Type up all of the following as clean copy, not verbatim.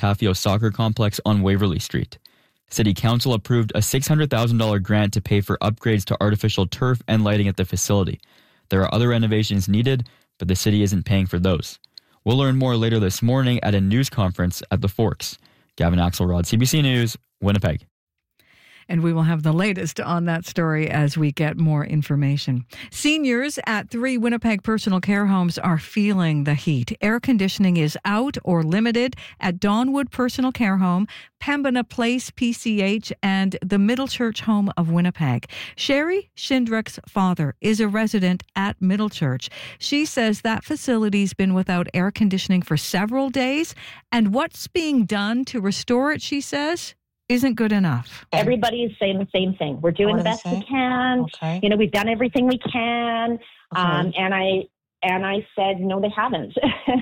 Tafio Soccer Complex on Waverly Street. City Council approved a $600,000 grant to pay for upgrades to artificial turf and lighting at the facility. There are other renovations needed, but the city isn't paying for those. We'll learn more later this morning at a news conference at the Forks. Gavin Axelrod, CBC News, Winnipeg. And we will have the latest on that story as we get more information. Seniors at 3 Winnipeg personal care homes are feeling the heat. Air conditioning is out or limited at Dawnwood Personal Care Home, Pembina Place PCH, and the Middle Church Home of Winnipeg. Sherry Schindrick's father is a resident at Middle Church. She says that facility's been without air conditioning for several days, and what's being done to restore it, she says, isn't good enough. Everybody is saying the same thing. We're doing the best we can. Okay. You know, we've done everything we can. Okay. And I said, no, they haven't.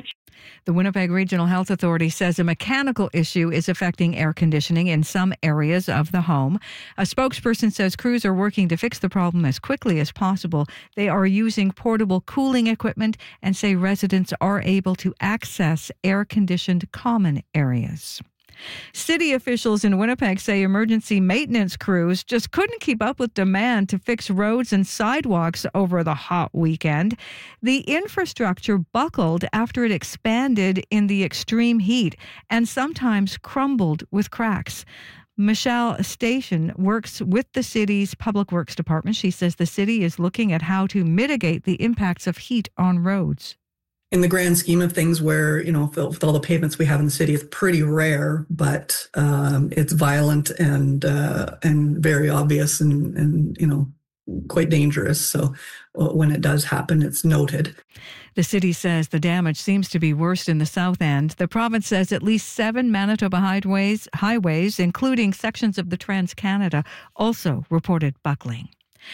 The Winnipeg Regional Health Authority says a mechanical issue is affecting air conditioning in some areas of the home. A spokesperson says crews are working to fix the problem as quickly as possible. They are using portable cooling equipment and say residents are able to access air-conditioned common areas. City officials in Winnipeg say emergency maintenance crews just couldn't keep up with demand to fix roads and sidewalks over the hot weekend. The infrastructure buckled after it expanded in the extreme heat and sometimes crumbled with cracks. Michelle Station works with the city's Public Works Department. She says the city is looking at how to mitigate the impacts of heat on roads. In the grand scheme of things where, you know, with all the pavements we have in the city, it's pretty rare, but it's violent and very obvious and, you know, quite dangerous. So when it does happen, it's noted. The city says the damage seems to be worst in the south end. The province says at least 7 Manitoba highways, including sections of the Trans-Canada, also reported buckling.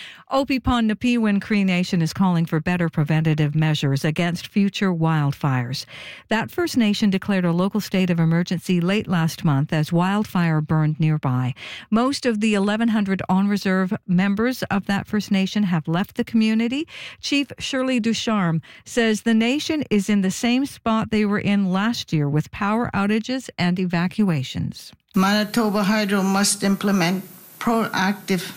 Opipon Napiwin Cree Nation is calling for better preventative measures against future wildfires. That First Nation declared a local state of emergency late last month as wildfire burned nearby. Most of the 1,100 on-reserve members of that First Nation have left the community. Chief Shirley Ducharme says the nation is in the same spot they were in last year with power outages and evacuations. Manitoba Hydro must implement proactive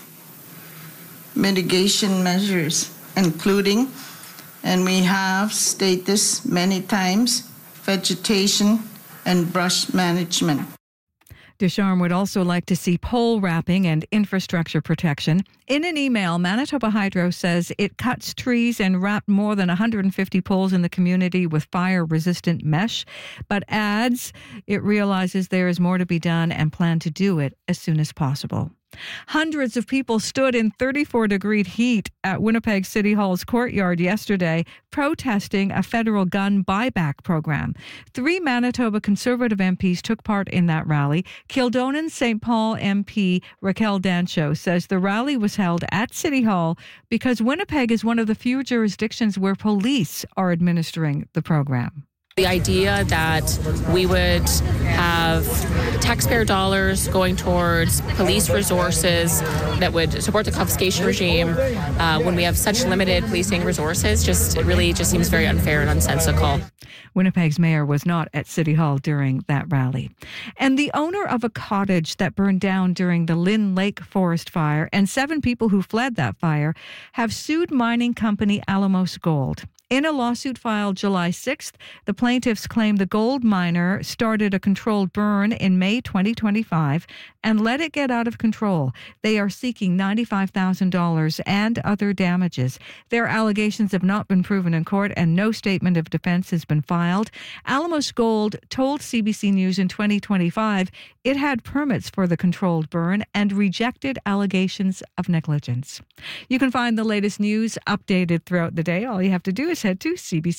mitigation measures, including, and we have stated this many times, vegetation and brush management. Ducharme would also like to see pole wrapping and infrastructure protection. In an email, Manitoba Hydro says it cuts trees and wrapped more than 150 poles in the community with fire-resistant mesh, but adds it realizes there is more to be done and plan to do it as soon as possible. Hundreds of people stood in 34-degree heat at Winnipeg City Hall's courtyard yesterday, protesting a federal gun buyback program. 3 Manitoba Conservative MPs took part in that rally. Kildonan St. Paul MP Raquel Dancho says the rally was held at City Hall because Winnipeg is one of the few jurisdictions where police are administering the program. The idea that we would have taxpayer dollars going towards police resources that would support the confiscation regime when we have such limited policing resources just seems very unfair and unsensical. Winnipeg's mayor was not at City Hall during that rally. And the owner of a cottage that burned down during the Lynn Lake forest fire and 7 people who fled that fire have sued mining company Alamos Gold. In a lawsuit filed July 6th, the plaintiffs claim the gold miner started a controlled burn in May 2025 and let it get out of control. They are seeking $95,000 and other damages. Their allegations have not been proven in court and no statement of defense has been filed. Alamos Gold told CBC News in 2025 it had permits for the controlled burn and rejected allegations of negligence. You can find the latest news updated throughout the day. All you have to do is head to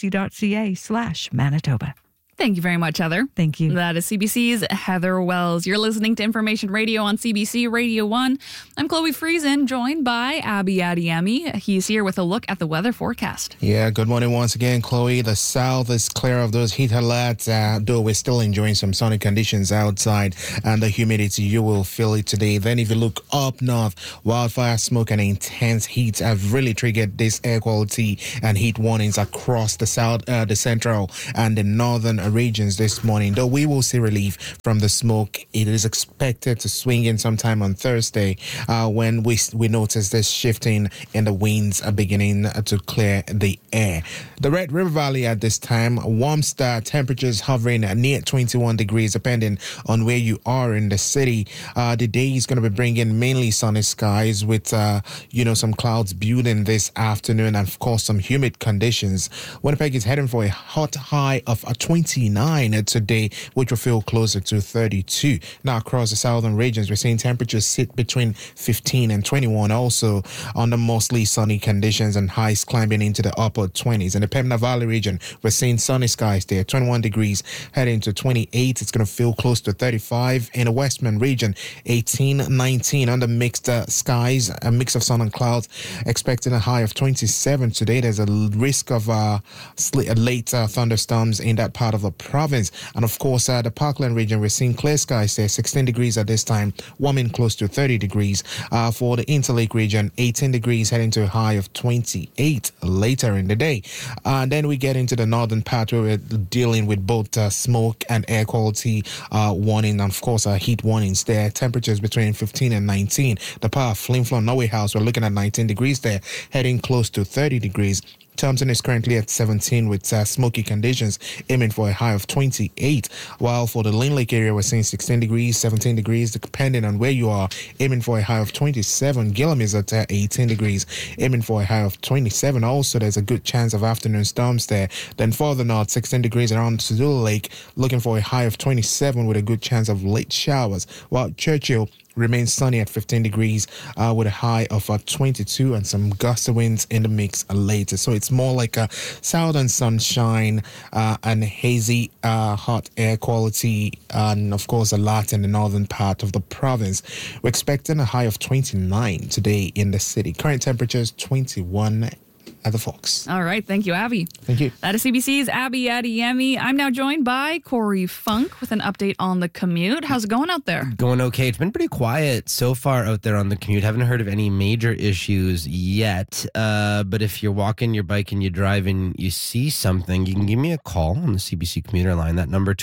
cbc.ca/Manitoba. Thank you very much, Heather. Thank you. That is CBC's Heather Wells. You're listening to Information Radio on CBC Radio 1. I'm Chloe Friesen, joined by Abby Adiemi. He's here with a look at the weather forecast. Yeah, good morning once again, Chloe. The south is clear of those heat alerts, though we're still enjoying some sunny conditions outside, and the humidity, you will feel it today. Then if you look up north, wildfire smoke and intense heat have really triggered this air quality and heat warnings across the south, the central and the northern regions this morning. Though we will see relief from the smoke, it is expected to swing in sometime on Thursday when we notice this shifting in the winds are beginning to clear the air. The Red River Valley at this time, warm start, temperatures hovering near 21 degrees depending on where you are in the city. The day is going to be bringing mainly sunny skies with some clouds building this afternoon and of course some humid conditions. Winnipeg is heading for a hot high of 29 today, which will feel closer to 32. Now across the southern regions, we're seeing temperatures sit between 15 and 21 also under mostly sunny conditions and highs climbing into the upper 20s. In the Pembina Valley region, we're seeing sunny skies there, 21 degrees heading to 28. It's going to feel close to 35. In the Westman region, 18, 19 under mixed skies, a mix of sun and clouds, expecting a high of 27 today. There's a risk of late thunderstorms in that part of the province. And of course, the Parkland region, we're seeing clear skies there, 16 degrees at this time, warming close to 30 degrees. For the Interlake region, 18 degrees heading to a high of 28 later in the day. And then we get into the northern part where we're dealing with both smoke and air quality warning, and of course heat warnings there. Temperatures between 15 and 19. The part of Flin Flon Norway House, we're looking at 19 degrees there, heading close to 30 degrees. Thompson is currently at 17 with smoky conditions, aiming for a high of 28. While for the Lynn Lake area, we're seeing 16 degrees, 17 degrees, depending on where you are, aiming for a high of 27. Gillam is at 18 degrees, aiming for a high of 27. Also, there's a good chance of afternoon storms there. Then further north, 16 degrees around Sedula Lake, looking for a high of 27 with a good chance of late showers. While Churchill remains sunny at 15 degrees with a high of 22 and some gusty winds in the mix later. So it's more like a southern sunshine and hazy hot air quality, and of course a lot in the northern part of the province. We're expecting a high of 29 today in the city. Current temperature is 21 at the Fox. All right. Thank you, Abby. Thank you. That is CBC's Abby Adiemi. I'm now joined by Corey Funk with an update on the commute. How's it going out there? Going okay. It's been pretty quiet so far out there on the commute. Haven't heard of any major issues yet. But if you're walking your bike and you drive and you see something, you can give me a call on the CBC commuter line. That number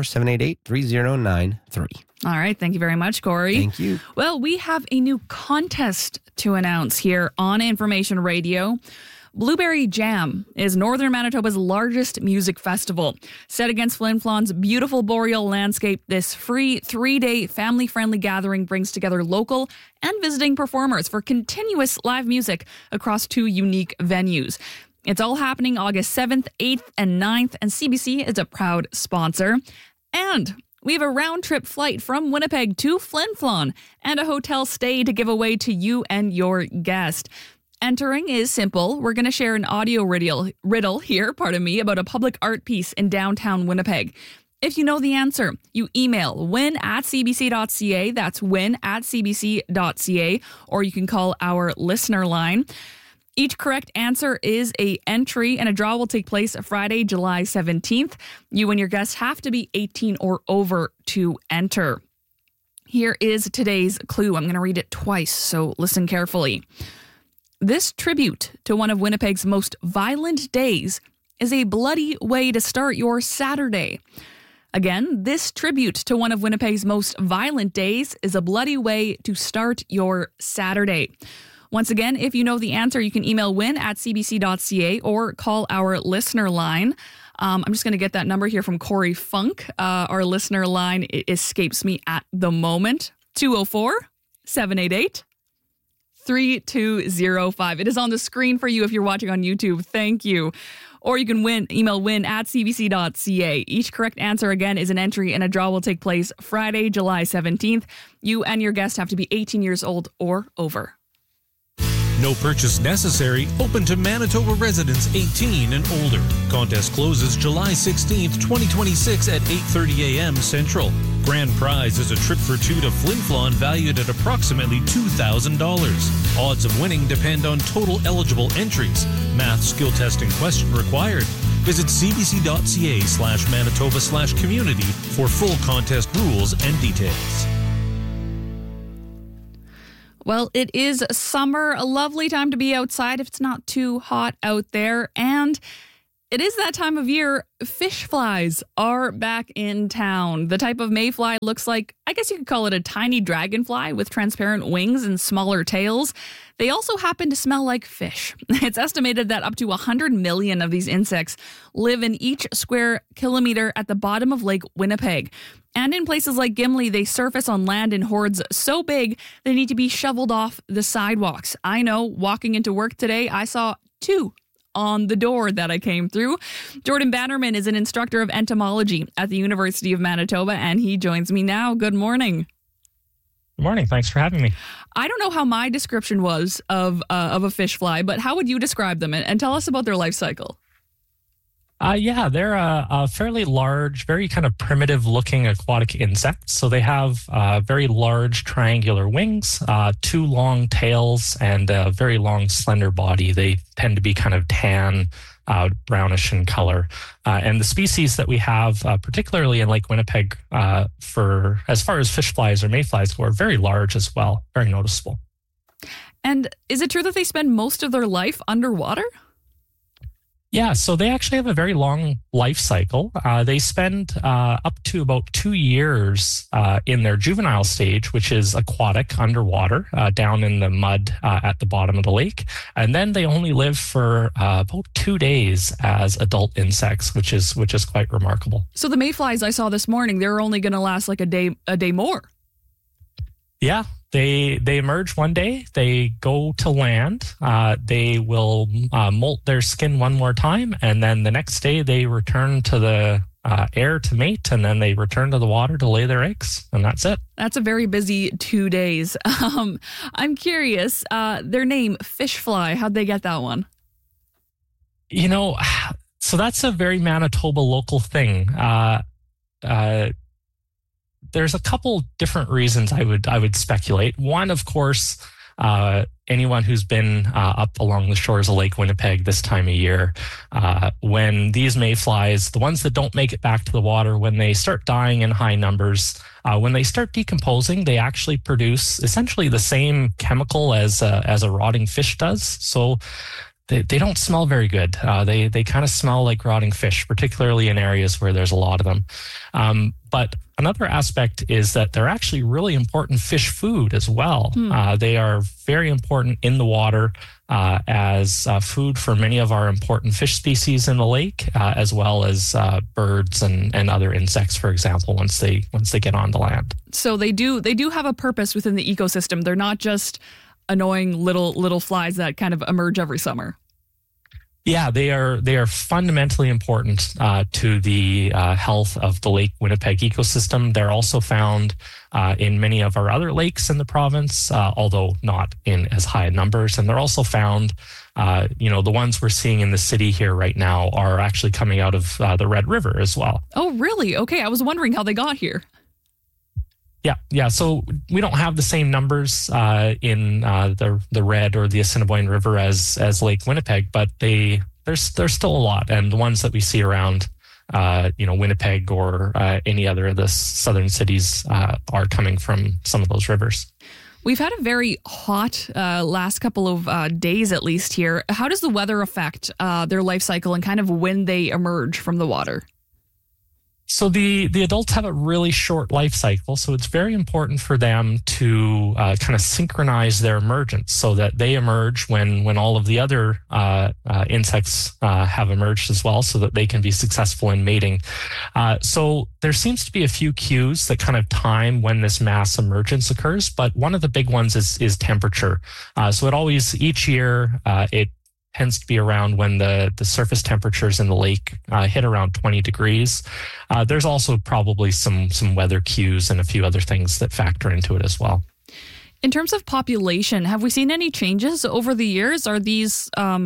204-788-3093. All right. Thank you very much, Corey. Thank you. Well, we have a new contest to announce here on Information Radio. Blueberry Jam is Northern Manitoba's largest music festival. Set against Flin Flon's beautiful boreal landscape, this free 3-day family-friendly gathering brings together local and visiting performers for continuous live music across 2 unique venues. It's all happening August 7th, 8th, and 9th, and CBC is a proud sponsor. And we have a round-trip flight from Winnipeg to Flin Flon and a hotel stay to give away to you and your guest. Entering is simple. We're going to share an audio riddle here, about a public art piece in downtown Winnipeg. If you know the answer, you email win@cbc.ca. That's win@cbc.ca. Or you can call our listener line. Each correct answer is an entry, and a draw will take place Friday, July 17th. You and your guests have to be 18 or over to enter. Here is today's clue. I'm going to read it twice, so listen carefully. This tribute to one of Winnipeg's most violent days is a bloody way to start your Saturday. Again, this tribute to one of Winnipeg's most violent days is a bloody way to start your Saturday. Once again, if you know the answer, you can email win@cbc.ca or call our listener line. I'm just going to get that number here from Corey Funk. Our listener line escapes me at the moment. 204-788-3205. It is on the screen for you if you're watching on YouTube. Thank you. Or you can email win@cbc.ca. Each correct answer, again, is an entry, and a draw will take place Friday, July 17th. You and your guest have to be 18 years old or over. No purchase necessary. Open to Manitoba residents 18 and older. Contest closes July 16th, 2026 at 8:30 a.m. Central. Grand prize is a trip for 2 to Flin Flon valued at approximately $2,000. Odds of winning depend on total eligible entries. Math skill testing question required. Visit cbc.ca/Manitoba/community for full contest rules and details. Well, it is summer, a lovely time to be outside if it's not too hot out there. And It is that time of year. Fish flies are back in town. The type of mayfly looks like, I guess you could call it a tiny dragonfly with transparent wings and smaller tails. They also happen to smell like fish. It's estimated that up to 100 million of these insects live in each square kilometer at the bottom of Lake Winnipeg. And in places like Gimli, they surface on land in hordes so big they need to be shoveled off the sidewalks. I know, walking into work today, I saw 2 on the door that I came through. Jordan Bannerman is an instructor of entomology at the University of Manitoba, and he joins me now. Good morning. Good morning. Thanks for having me. I don't know how my description was of a fish fly, but how would you describe them? And tell us about their life cycle. They're a fairly large, very kind of primitive looking aquatic insect. So they have very large triangular wings, 2 long tails, and a very long slender body. They tend to be kind of tan, brownish in color. And the species that we have, particularly in Lake Winnipeg, for as far as fish flies or mayflies go, are very large as well, very noticeable. And is it true that they spend most of their life underwater? Yeah, so they actually have a very long life cycle. They spend up to about 2 years in their juvenile stage, which is aquatic, underwater, down in the mud at the bottom of the lake. And then they only live for about 2 days as adult insects, which is quite remarkable. So the mayflies I saw this morning, they're only going to last like a day more. Yeah. They emerge one day, they go to land, they will molt their skin one more time, and then the next day they return to the air to mate, and then they return to the water to lay their eggs, and that's it. That's a very busy 2 days. I'm curious, their name, fish fly, how'd they get that one? So that's a very Manitoba local thing. There's a couple different reasons I would speculate. One, of course, anyone who's been up along the shores of Lake Winnipeg this time of year, when these mayflies, the ones that don't make it back to the water, when they start dying in high numbers, when they start decomposing, they actually produce essentially the same chemical as a rotting fish does. So they don't smell very good. They kind of smell like rotting fish, particularly in areas where there's a lot of them. But another aspect is that they're actually really important fish food as well. They are very important in the water as food for many of our important fish species in the lake, as well as birds and other insects, for example, once they get on the land. So they do have a purpose within the ecosystem. They're not just annoying little flies that kind of emerge every summer. Yeah, they are fundamentally important to the health of the Lake Winnipeg ecosystem. They're also found in many of our other lakes in the province, although not in as high numbers. And they're also found, the ones we're seeing in the city here right now are actually coming out of the Red River as well. Oh, really? Okay, I was wondering how they got here. Yeah. So we don't have the same numbers in the Red or the Assiniboine River as Lake Winnipeg, but there's still a lot, and the ones that we see around, Winnipeg or any other of the southern cities are coming from some of those rivers. We've had a very hot last couple of days, at least here. How does the weather affect their life cycle and kind of when they emerge from the water? So the adults have a really short life cycle, so it's very important for them to kind of synchronize their emergence so that they emerge when all of the other insects have emerged as well, so that they can be successful in mating. So there seems to be a few cues that kind of time when this mass emergence occurs, but one of the big ones is temperature. So it always, each year, it tends to be around when the surface temperatures in the lake hit around 20 degrees. There's also probably some weather cues and a few other things that factor into it as well. In terms of population, have we seen any changes over the years? Are these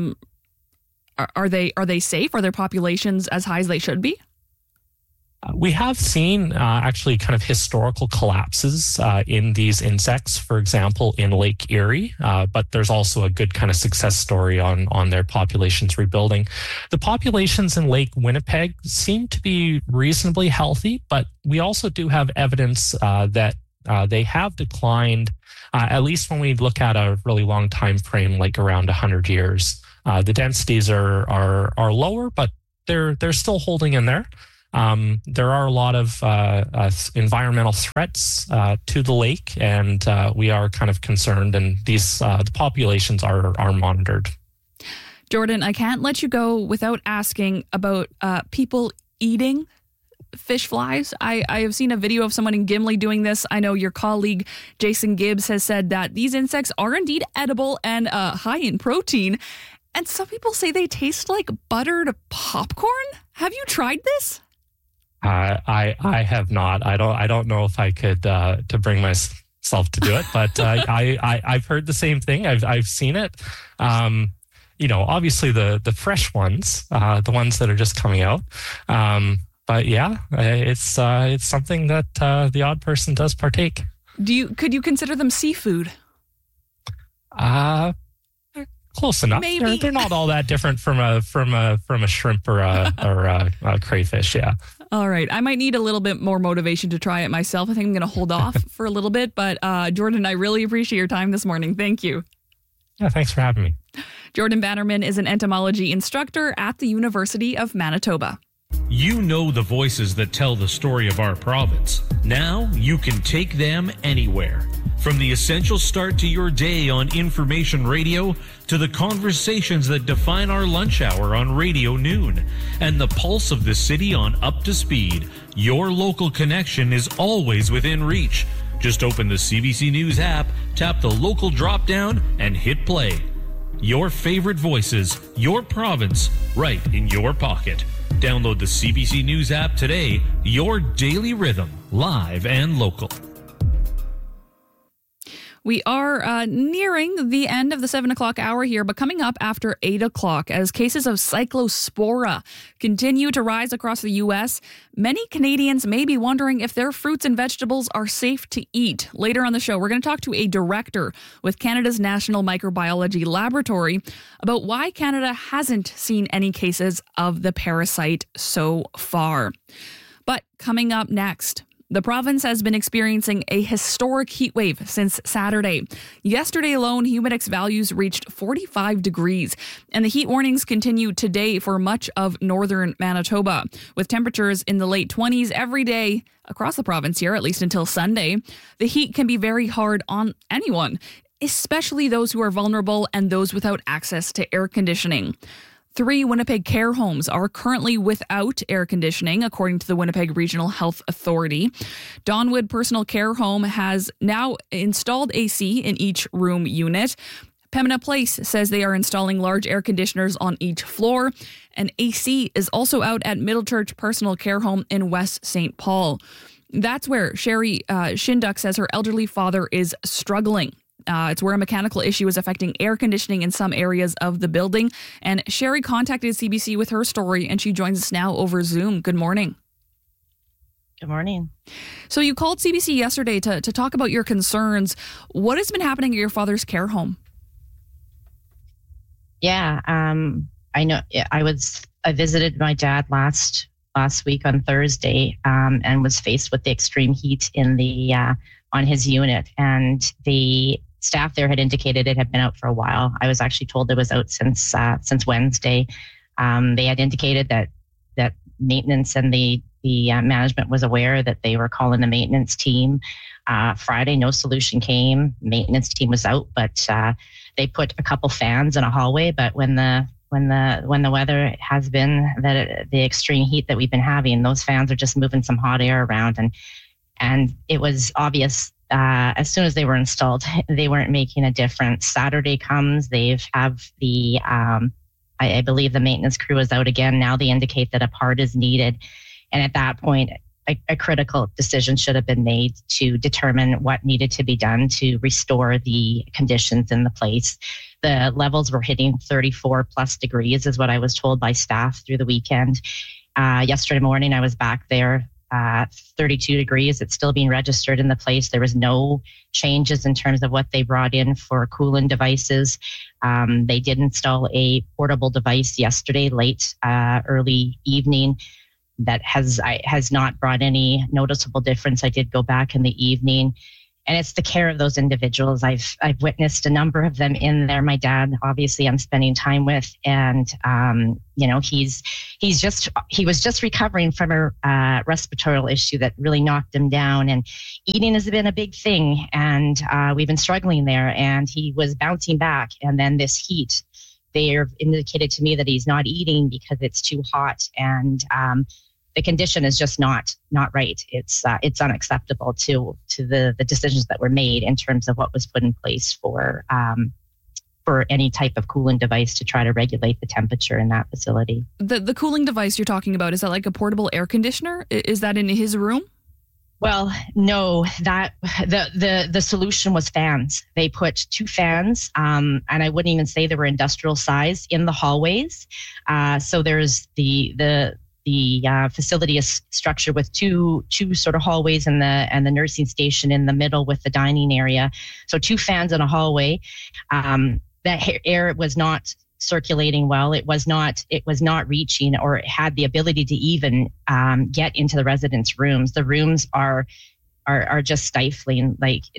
are they safe? Are their populations as high as they should be? We have seen actually kind of historical collapses in these insects, for example, in Lake Erie, but there's also a good kind of success story on their populations rebuilding. The populations in Lake Winnipeg seem to be reasonably healthy, but we also do have evidence that they have declined, at least when we look at a really long time frame, like around 100 years. The densities are lower, but they're still holding in there. There are a lot of environmental threats to the lake, and we are kind of concerned, and these the populations are monitored. Jordan, I can't let you go without asking about people eating fish flies. I have seen a video of someone in Gimli doing this. I know your colleague Jason Gibbs has said that these insects are indeed edible and high in protein. And some people say they taste like buttered popcorn. Have you tried this? I have not. I don't know if I could to bring myself to do it, but I've heard the same thing. I've seen it. Obviously the fresh ones, the ones that are just coming out. But yeah, it's something that the odd person does partake. Could you consider them seafood? Close enough. Maybe. They're not all that different from a shrimp or a crayfish. Yeah. All right. I might need a little bit more motivation to try it myself. I think I'm going to hold off for a little bit. But Jordan, I really appreciate your time this morning. Thank you. Yeah. Thanks for having me. Jordan Bannerman is an entomology instructor at the University of Manitoba. You know the voices that tell the story of our province. Now you can take them anywhere. From the essential start to your day on Information Radio to the conversations that define our lunch hour on Radio Noon and the pulse of the city on Up to Speed, your local connection is always within reach. Just open the CBC News app, tap the local drop-down, and hit play. Your favorite voices, your province, right in your pocket. Download the CBC News app today, your daily rhythm, live and local. We are nearing the end of the 7 o'clock hour here, but coming up after 8 o'clock, as cases of cyclospora continue to rise across the U.S., many Canadians may be wondering if their fruits and vegetables are safe to eat. Later on the show, we're going to talk to a director with Canada's National Microbiology Laboratory about why Canada hasn't seen any cases of the parasite so far. But coming up next, the province has been experiencing a historic heat wave since Saturday. Yesterday alone, Humidex values reached 45 degrees, and the heat warnings continue today for much of northern Manitoba, with temperatures in the late 20s every day across the province here, at least until Sunday. The heat can be very hard on anyone, especially those who are vulnerable and those without access to air conditioning. 3 Winnipeg care homes are currently without air conditioning, according to the Winnipeg Regional Health Authority. Donwood Personal Care Home has now installed AC in each room unit. Pembina Place says they are installing large air conditioners on each floor. And AC is also out at Middlechurch Personal Care Home in West St. Paul. That's where Sherry Shinduck says her elderly father is struggling. It's where a mechanical issue is affecting air conditioning in some areas of the building. And Sherry contacted CBC with her story, and she joins us now over Zoom. Good morning. Good morning. So you called CBC yesterday to talk about your concerns. What has been happening at your father's care home? Yeah, I know. I visited my dad last week on Thursday, and was faced with the extreme heat in the on his unit, and the staff there had indicated it had been out for a while. I was actually told it was out since Wednesday. They had indicated that maintenance and the management was aware that they were calling the maintenance team. Friday, no solution came. Maintenance team was out, but they put a couple fans in a hallway. But when the weather has been the extreme heat that we've been having, those fans are just moving some hot air around, and it was obvious as soon as they were installed, they weren't making a difference. Saturday comes, they have the, I believe the maintenance crew is out again. Now they indicate that a part is needed. And at that point, a critical decision should have been made to determine what needed to be done to restore the conditions in the place. The levels were hitting 34 plus degrees is what I was told by staff through the weekend. Yesterday morning, I was back there. 32 degrees. It's still being registered in the place. There was no changes in terms of what they brought in for cooling devices. They did install a portable device yesterday, early evening, that has not brought any noticeable difference. I did go back in the evening, And it's the care of those individuals. I've witnessed a number of them in there. My dad, obviously, I'm spending time with, and he was just recovering from a respiratory issue that really knocked him down, and eating has been a big thing, and we've been struggling there. And he was bouncing back, and then this heat, they've indicated to me that he's not eating because it's too hot, and the condition is just not right. It's unacceptable to the decisions that were made in terms of what was put in place for any type of cooling device to try to regulate the temperature in that facility. The cooling device you're talking about, is that like a portable air conditioner? Is that in his room? Well, no, that the solution was fans. They put 2 fans, and I wouldn't even say they were industrial size, in the hallways. So there's the facility is structured with two sort of hallways and the nursing station in the middle with the dining area. So 2 fans in a hallway. That air was not circulating well. It was not reaching or had the ability to even get into the residents' rooms. The rooms are just stifling.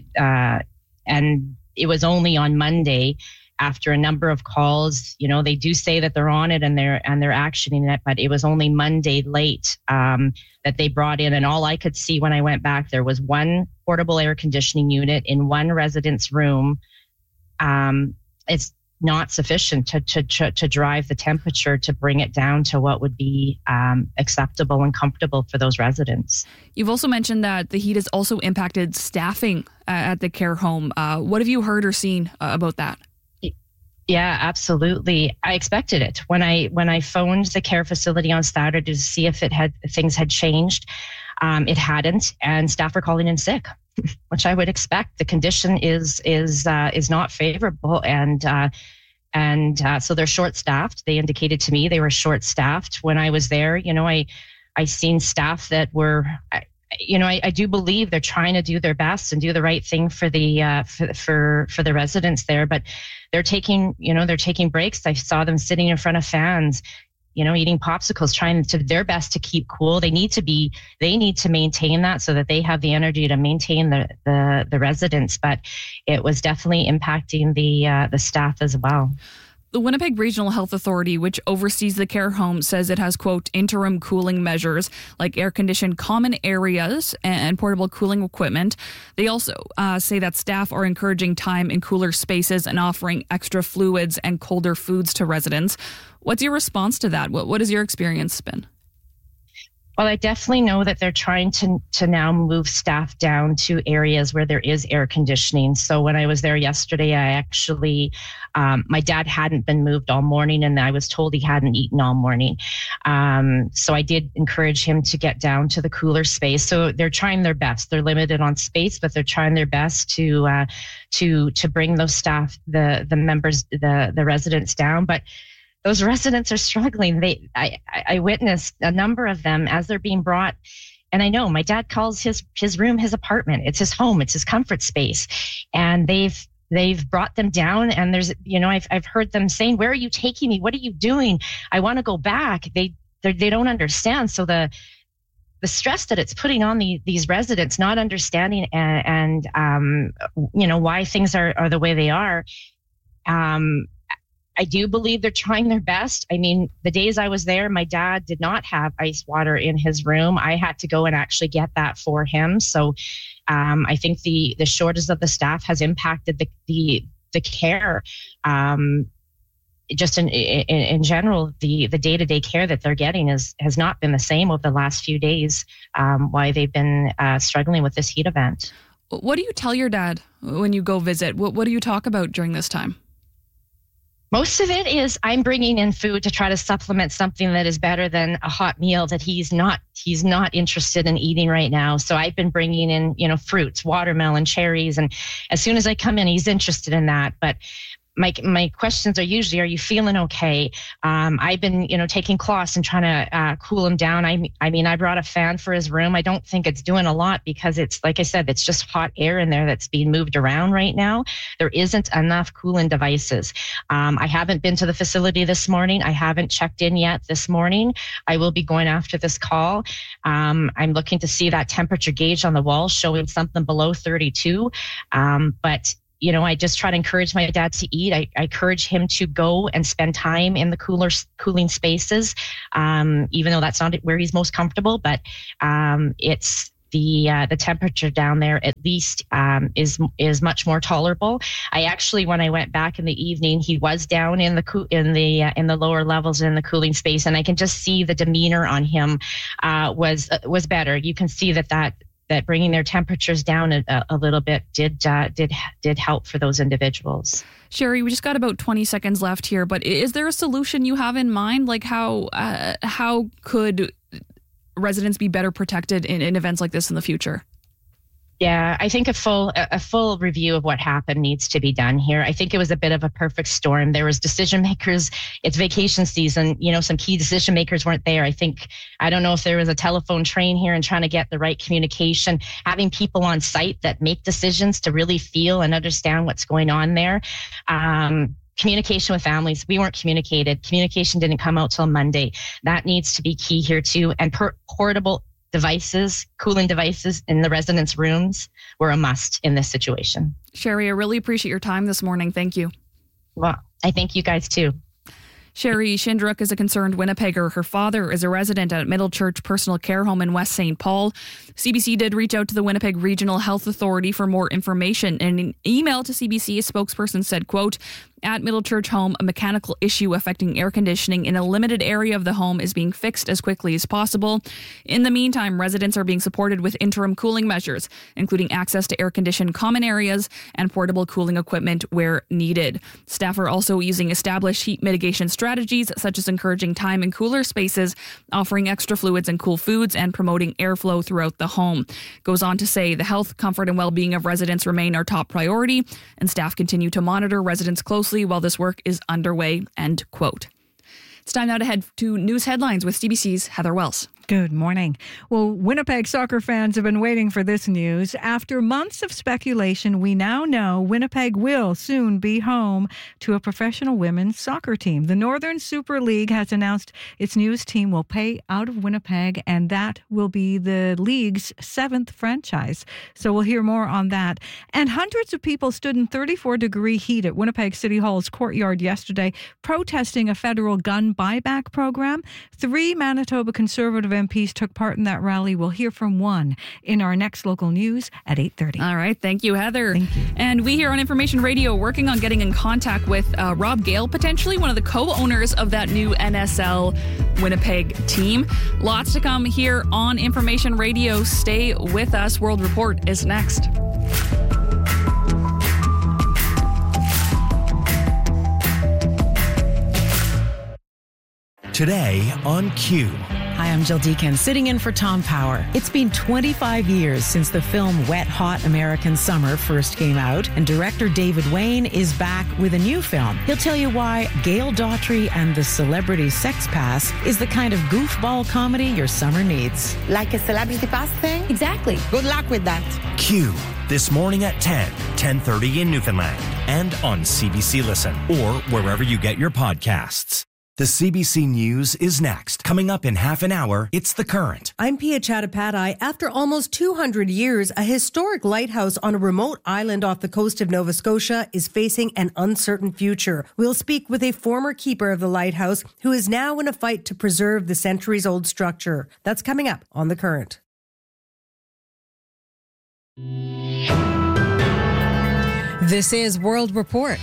And it was only on Monday, after a number of calls, they do say that they're on it and they're actioning it, but it was only Monday late that they brought in. And all I could see when I went back, there was 1 portable air conditioning unit in 1 resident's room. It's not sufficient to drive the temperature to bring it down to what would be acceptable and comfortable for those residents. You've also mentioned that the heat has also impacted staffing at the care home. What have you heard or seen about that? Yeah, absolutely. I expected it when I phoned the care facility on Saturday to see if things had changed. It hadn't, and staff were calling in sick, which I would expect. The condition is not favorable, and so they're short-staffed. They indicated to me they were short-staffed when I was there. I seen staff that were. I do believe they're trying to do their best and do the right thing for the for the residents there, but they're taking breaks. I saw them sitting in front of fans, eating popsicles, trying to their best to keep cool. They need to maintain that so that they have the energy to maintain the residents. But it was definitely impacting the staff as well. The Winnipeg Regional Health Authority, which oversees the care home, says it has, quote, interim cooling measures like air-conditioned common areas and portable cooling equipment. They also say that staff are encouraging time in cooler spaces and offering extra fluids and colder foods to residents. What's your response to that? What has your experience been? Well, I definitely know that they're trying to now move staff down to areas where there is air conditioning. So when I was there yesterday, I actually, my dad hadn't been moved all morning, and I was told he hadn't eaten all morning. So I did encourage him to get down to the cooler space. So they're trying their best. They're limited on space, but they're trying their best to bring those staff, the members, the residents down. But those residents are struggling. I witnessed a number of them as they're being brought. And I know my dad calls his room his apartment. It's his home. It's his comfort space. And they've brought them down. And there's, I've heard them saying, "Where are you taking me? What are you doing? I want to go back." They don't understand. So the stress that it's putting on these residents, not understanding and why things are the way they are. I do believe they're trying their best. I mean, the days I was there, my dad did not have ice water in his room. I had to go and actually get that for him. So I think the shortage of the staff has impacted the care. Just in general, the day-to-day care that they're getting has not been the same over the last few days, why they've been struggling with this heat event. What do you tell your dad when you go visit? What do you talk about during this time? Most of it is I'm bringing in food to try to supplement something that is better than a hot meal that he's not interested in eating right now. So I've been bringing in, fruits, watermelon, cherries. And as soon as I come in, he's interested in that. But my questions are usually, are you feeling okay? I've been, taking cloths and trying to cool him down. I mean, I brought a fan for his room. I don't think it's doing a lot because it's, like I said, it's just hot air in there that's being moved around right now. There isn't enough cooling devices. I haven't been to the facility this morning. I haven't checked in yet this morning. I will be going after this call. I'm looking to see that temperature gauge on the wall showing something below 32. But I just try to encourage my dad to eat. I encourage him to go and spend time in the cooling spaces, even though that's not where he's most comfortable. But it's the temperature down there at least is much more tolerable. I actually, when I went back in the evening, he was down in the lower levels in the cooling space, and I can just see the demeanor on him was better. You can see that bringing their temperatures down a little bit did help for those individuals. Sherry, we just got about 20 seconds left here, but is there a solution you have in mind? Like how could residents be better protected in events like this in the future? Yeah, I think a full review of what happened needs to be done here. I think it was a bit of a perfect storm. There was decision makers. It's vacation season. Some key decision makers weren't there. I don't know if there was a telephone train here and trying to get the right communication, having people on site that make decisions to really feel and understand what's going on there. Communication with families. We weren't communicated. Communication didn't come out till Monday. That needs to be key here too. And portable devices, cooling devices in the residents' rooms were a must in this situation. Sherry, I really appreciate your time this morning. Thank you. Well, I thank you guys too. Sherry Shindrook is a concerned Winnipegger. Her father is a resident at Middle Church Personal Care Home in West St. Paul. CBC did reach out to the Winnipeg Regional Health Authority for more information. In an email to CBC, a spokesperson said, quote, at Middle Church Home, a mechanical issue affecting air conditioning in a limited area of the home is being fixed as quickly as possible. In the meantime, residents are being supported with interim cooling measures, including access to air-conditioned common areas and portable cooling equipment where needed. Staff are also using established heat mitigation strategies, such as encouraging time in cooler spaces, offering extra fluids and cool foods, and promoting airflow throughout the home. Goes on to say the health, comfort, and well-being of residents remain our top priority, and staff continue to monitor residents closely while this work is underway, end quote. It's time now to head to news headlines with CBC's Heather Wells. Good morning. Well, Winnipeg soccer fans have been waiting for this news. After months of speculation, we now know Winnipeg will soon be home to a professional women's soccer team. The Northern Super League has announced its newest team will play out of Winnipeg, and that will be the league's 7th franchise. So we'll hear more on that. And hundreds of people stood in 34-degree heat at Winnipeg City Hall's courtyard yesterday, protesting a federal gun buyback program. 3 Manitoba Conservative MPs took part in that rally. We'll hear from one in our next local news at 8:30. All right. Thank you, Heather. Thank you. And we here on Information Radio working on getting in contact with Rob Gale, potentially one of the co-owners of that new NSL Winnipeg team. Lots to come here on Information Radio. Stay with us. World Report is next. Today on Q. Hi, I'm Jill Deacon, sitting in for Tom Power. It's been 25 years since the film Wet Hot American Summer first came out, and director David Wayne is back with a new film. He'll tell you why Gail Daughtry and the Celebrity Sex Pass is the kind of goofball comedy your summer needs. Like a Celebrity Pass thing? Exactly. Good luck with that. Q, this morning at 10:30 in Newfoundland, and on CBC Listen, or wherever you get your podcasts. The CBC News is next. Coming up in half an hour, it's The Current. I'm Pia Chattopadhyay. After almost 200 years, a historic lighthouse on a remote island off the coast of Nova Scotia is facing an uncertain future. We'll speak with a former keeper of the lighthouse who is now in a fight to preserve the centuries-old structure. That's coming up on The Current. This is World Report.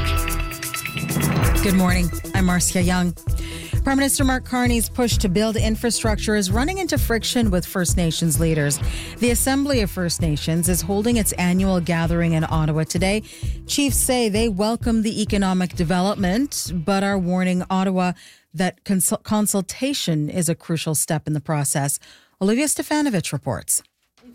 Good morning. I'm Marcia Young. Prime Minister Mark Carney's push to build infrastructure is running into friction with First Nations leaders. The Assembly of First Nations is holding its annual gathering in Ottawa today. Chiefs say they welcome the economic development, but are warning Ottawa that consultation is a crucial step in the process. Olivia Stefanovich reports.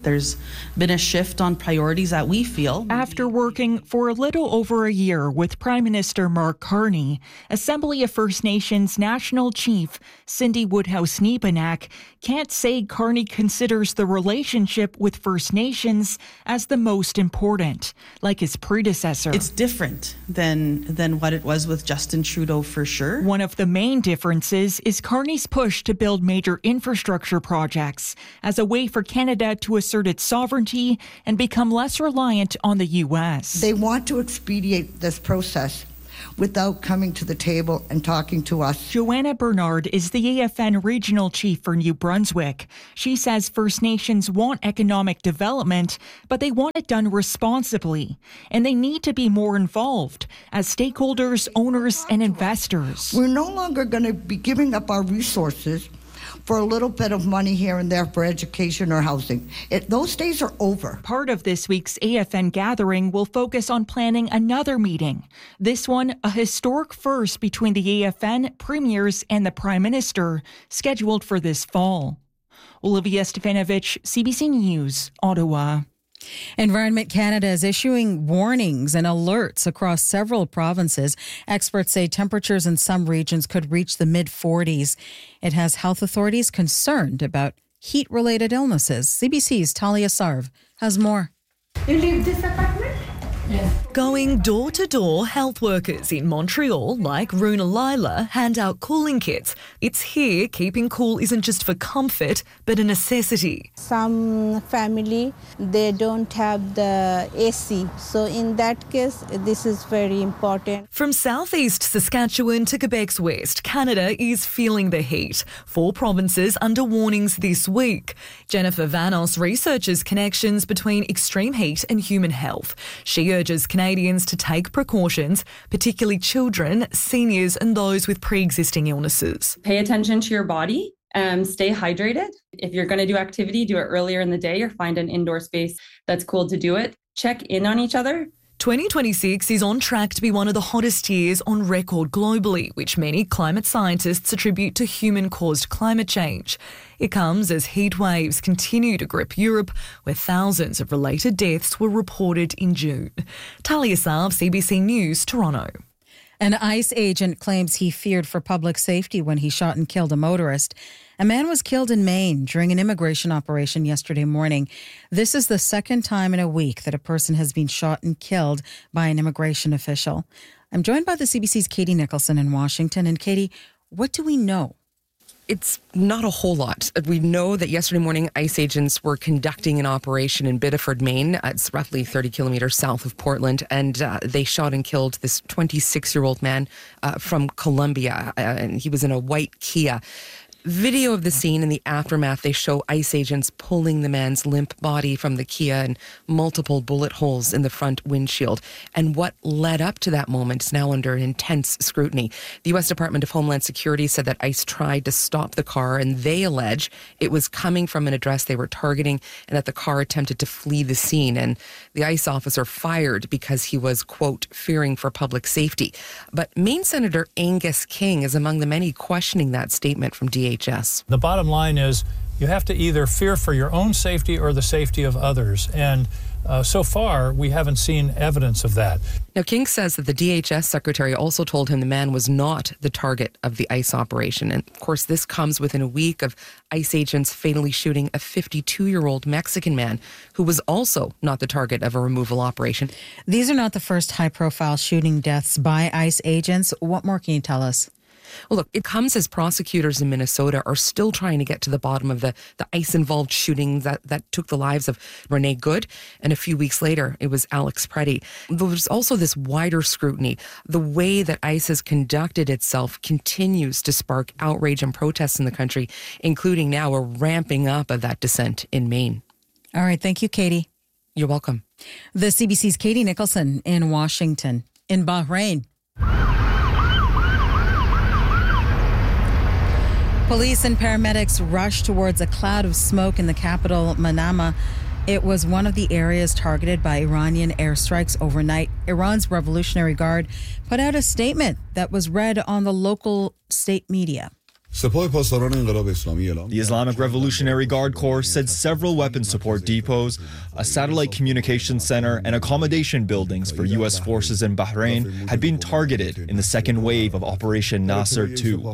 There's been a shift on priorities that we feel. After working for a little over a year with Prime Minister Mark Carney, Assembly of First Nations National Chief Cindy Woodhouse-Neepanak can't say Carney considers the relationship with First Nations as the most important, like his predecessor. It's different than what it was with Justin Trudeau, for sure. One of the main differences is Carney's push to build major infrastructure projects as a way for Canada to assert its sovereignty and become less reliant on the U.S. They want to expedite this process without coming to the table and talking to us. Joanna Bernard is the AFN Regional Chief for New Brunswick. She says First Nations want economic development, but they want it done responsibly, and they need to be more involved as stakeholders, owners, and investors. We're no longer going to be giving up our resources for a little bit of money here and there for education or housing. Those days are over. Part of this week's AFN gathering will focus on planning another meeting. This one, a historic first between the AFN, premiers, and the Prime Minister, scheduled for this fall. Olivia Stefanovich, CBC News, Ottawa. Environment Canada is issuing warnings and alerts across several provinces. Experts say temperatures in some regions could reach the mid-40s. It has health authorities concerned about heat-related illnesses. CBC's Talia Sarv has more. You leave this apartment? Yes. Going door to door, health workers in Montreal, like Runa Lila, hand out cooling kits. It's here keeping cool isn't just for comfort, but a necessity. Some family, they don't have the AC. So in that case, this is very important. From southeast Saskatchewan to Quebec's west, Canada is feeling the heat. 4 provinces under warnings this week. Jennifer Vanos researches connections between extreme heat and human health. She urges Canadians to take precautions, particularly children, seniors and those with pre-existing illnesses. Pay attention to your body. Stay hydrated. If you're going to do activity, do it earlier in the day or find an indoor space that's cool to do it. Check in on each other. 2026 is on track to be one of the hottest years on record globally, which many climate scientists attribute to human-caused climate change. It comes as heat waves continue to grip Europe, where thousands of related deaths were reported in June. Talia Sarv, CBC News, Toronto. An ICE agent claims he feared for public safety when he shot and killed a motorist. A man was killed in Maine during an immigration operation yesterday morning. This is the second time in a week that a person has been shot and killed by an immigration official. I'm joined by the CBC's Katie Nicholson in Washington. And Katie, what do we know? It's not a whole lot. We know that yesterday morning, ICE agents were conducting an operation in Biddeford, Maine. It's roughly 30 kilometers south of Portland, and they shot and killed this 26-year-old man from Colombia, and he was in a white Kia. Video of the scene in the aftermath, they show ICE agents pulling the man's limp body from the Kia and multiple bullet holes in the front windshield. And what led up to that moment is now under intense scrutiny. The U.S. Department of Homeland Security said that ICE tried to stop the car, and they allege it was coming from an address they were targeting and that the car attempted to flee the scene. And the ICE officer fired because he was, quote, fearing for public safety. But Maine Senator Angus King is among the many questioning that statement from DHS. The bottom line is you have to either fear for your own safety or the safety of others. And so far, we haven't seen evidence of that. Now, King says that the DHS secretary also told him the man was not the target of the ICE operation. And of course, this comes within a week of ICE agents fatally shooting a 52-year-old Mexican man who was also not the target of a removal operation. These are not the first high-profile shooting deaths by ICE agents. What more can you tell us? Well, look, it comes as prosecutors in Minnesota are still trying to get to the bottom of the ICE-involved shooting that took the lives of Renee Good, and a few weeks later, it was Alex Preddy. There's also this wider scrutiny. The way that ICE has conducted itself continues to spark outrage and protests in the country, including now a ramping up of that dissent in Maine. All right, thank you, Katie. You're welcome. The CBC's Katie Nicholson in Washington. In Bahrain, police and paramedics rushed towards a cloud of smoke in the capital, Manama. It was one of the areas targeted by Iranian airstrikes overnight. Iran's Revolutionary Guard put out a statement that was read on the local state media. The Islamic Revolutionary Guard Corps said several weapons support depots, a satellite communications center, and accommodation buildings for U.S. forces in Bahrain had been targeted in the second wave of Operation Nasser II.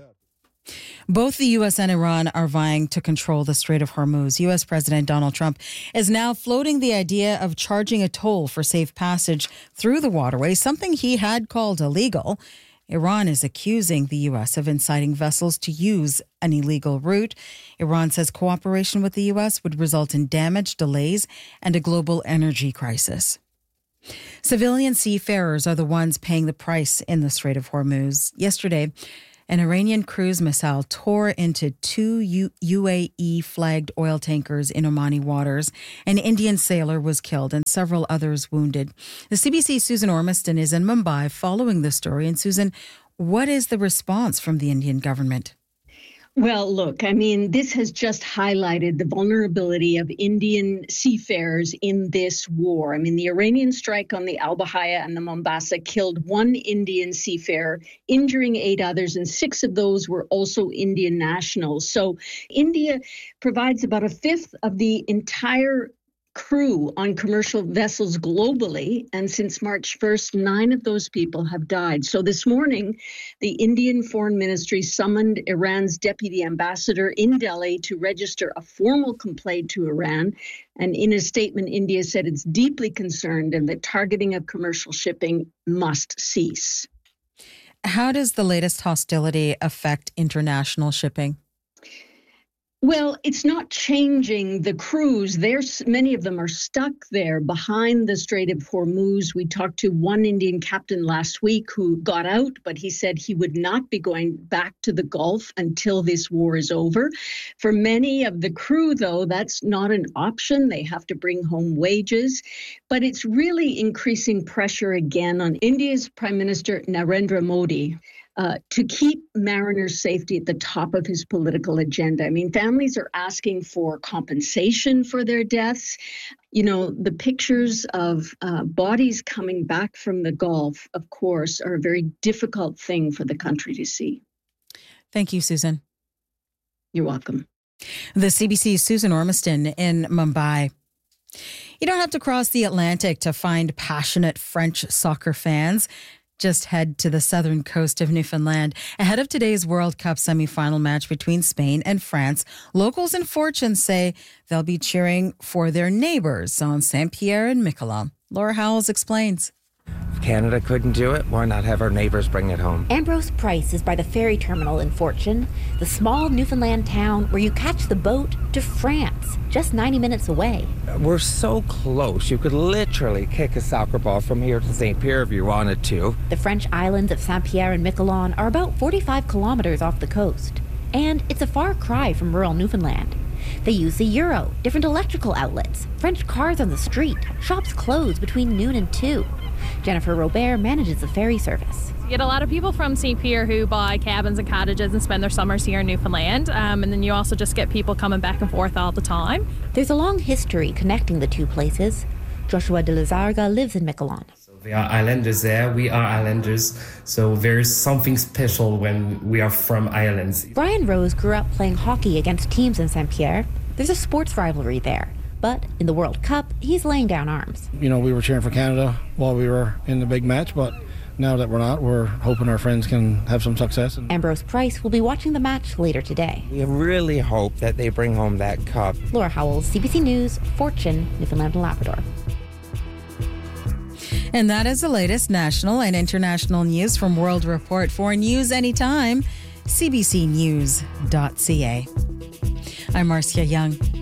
Both the U.S. and Iran are vying to control the Strait of Hormuz. U.S. President Donald Trump is now floating the idea of charging a toll for safe passage through the waterway, something he had called illegal. Iran is accusing the U.S. of inciting vessels to use an illegal route. Iran says cooperation with the U.S. would result in damage, delays, and a global energy crisis. Civilian seafarers are the ones paying the price in the Strait of Hormuz. Yesterday, an Iranian cruise missile tore into two UAE-flagged oil tankers in Omani waters. An Indian sailor was killed and several others wounded. The CBC's Susan Ormiston is in Mumbai following the story. And Susan, what is the response from the Indian government? Well, look, I mean, this has just highlighted the vulnerability of Indian seafarers in this war. I mean, the Iranian strike on the Al Bahaya and the Mombasa killed one Indian seafarer, injuring 8 others, and 6 of those were also Indian nationals. So India provides about a fifth of the entire crew on commercial vessels globally, and since March 1st, 9 of those people have died. So this morning, the Indian Foreign Ministry summoned Iran's deputy ambassador in Delhi to register a formal complaint to Iran. And in a statement, India said it's deeply concerned and that targeting of commercial shipping must cease. How does the latest hostility affect international shipping? Well, it's not changing the crews. Many of them are stuck there behind the Strait of Hormuz. We talked to one Indian captain last week who got out, but he said he would not be going back to the Gulf until this war is over. For many of the crew, though, that's not an option. They have to bring home wages. But it's really increasing pressure again on India's Prime Minister Narendra Modi to keep mariners' safety at the top of his political agenda. I mean, families are asking for compensation for their deaths. You know, the pictures of bodies coming back from the Gulf, of course, are a very difficult thing for the country to see. Thank you, Susan. You're welcome. The CBC's Susan Ormiston in Mumbai. You don't have to cross the Atlantic to find passionate French soccer fans. Just head to the southern coast of Newfoundland. Ahead of today's World Cup semi-final match between Spain and France, locals in Fortune say they'll be cheering for their neighbors on Saint-Pierre and Miquelon. Laura Howells explains. If Canada couldn't do it, why not have our neighbors bring it home? Ambrose Price is by the ferry terminal in Fortune, the small Newfoundland town where you catch the boat to France, just 90 minutes away. We're so close, you could literally kick a soccer ball from here to St. Pierre if you wanted to. The French islands of Saint-Pierre and Miquelon are about 45 kilometers off the coast. And it's a far cry from rural Newfoundland. They use the euro, different electrical outlets, French cars on the street, shops close between noon and 2. Jennifer Robert manages the ferry service. You get a lot of people from St. Pierre who buy cabins and cottages and spend their summers here in Newfoundland. And then you also just get people coming back and forth all the time. There's a long history connecting the two places. Joshua de Lizarga lives in Miquelon. They are islanders there, we are islanders, so there is something special when we are from islands. Brian Rose grew up playing hockey against teams in Saint-Pierre. There's a sports rivalry there. But in the World Cup, he's laying down arms. You know, we were cheering for Canada while we were in the big match, but now that we're not, we're hoping our friends can have some success. Ambrose Price will be watching the match later today. We really hope that they bring home that cup. Laura Howells, CBC News, Fortune, Newfoundland and Labrador. And that is the latest national and international news from World Report. For news anytime, cbcnews.ca. I'm Marcia Young.